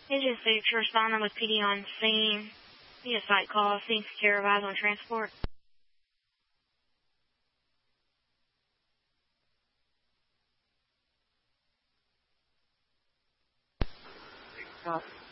Agency to responding with PD on scene. Need a site call. Scene secure. Eyes on transport. Copy.